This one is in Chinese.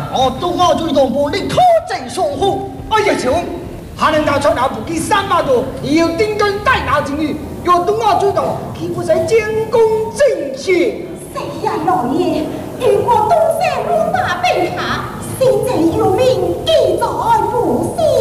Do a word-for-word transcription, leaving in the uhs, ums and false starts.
我东澳最东部，你可真爽虎！哎呀，兄，还能拿出那不给三百多，也要顶根带拿进去，要东澳最东，岂不是监工正邪？ 谁呀，老爷？如果东山路大被查，现在有名记载不详。